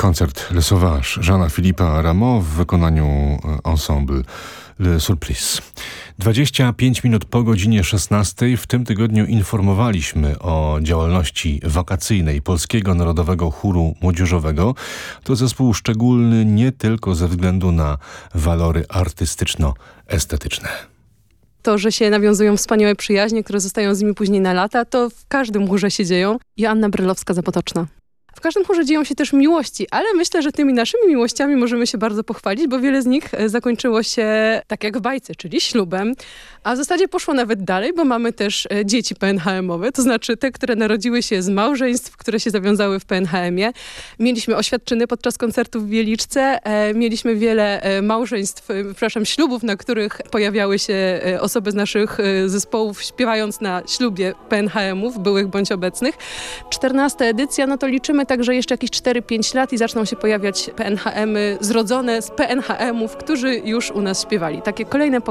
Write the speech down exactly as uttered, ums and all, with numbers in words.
koncert Le Sauvage Jeana Philippa Rameau w wykonaniu ensemble Le Surprise. dwadzieścia pięć minut po godzinie szesnastej w tym tygodniu informowaliśmy o działalności wakacyjnej Polskiego Narodowego Chóru Młodzieżowego. To zespół szczególny nie tylko ze względu na walory artystyczno-estetyczne. To, że się nawiązują wspaniałe przyjaźnie, które zostają z nimi później na lata, to w każdym chórze się dzieją. Joanna Brylowska-Zapotoczna. W każdym chórze dzieją się też miłości, ale myślę, że tymi naszymi miłościami możemy się bardzo pochwalić, bo wiele z nich zakończyło się tak jak w bajce, czyli ślubem. A w zasadzie poszło nawet dalej, bo mamy też dzieci P N H M-owe, to znaczy te, które narodziły się z małżeństw, które się zawiązały w P N H M-ie. Mieliśmy oświadczyny podczas koncertów w Wieliczce, mieliśmy wiele małżeństw, przepraszam, ślubów, na których pojawiały się osoby z naszych zespołów śpiewając na ślubie P N H M-ów, byłych bądź obecnych. czternasta edycja, no to liczymy także jeszcze jakieś cztery pięć lat i zaczną się pojawiać P N H M-y zrodzone z P N H M-ów, którzy już u nas śpiewali. Takie kolejne